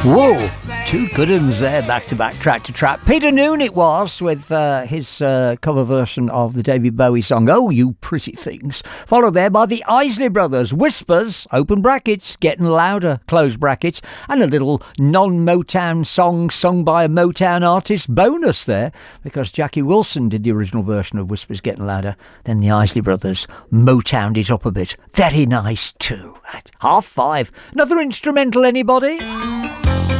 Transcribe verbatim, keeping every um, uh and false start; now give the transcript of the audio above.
Whoa, two good ones there, back-to-back, track-to-track. Peter Noone it was, with uh, his uh, cover version of the David Bowie song, Oh, You Pretty Things. Followed there by the Isley Brothers, Whispers, open brackets, Getting Louder, close brackets, and a little non-Motown song sung by a Motown artist bonus there, because Jackie Wilson did the original version of Whispers, Getting Louder. Then the Isley Brothers Motowned it up a bit. Very nice too. At half five. Another instrumental, anybody?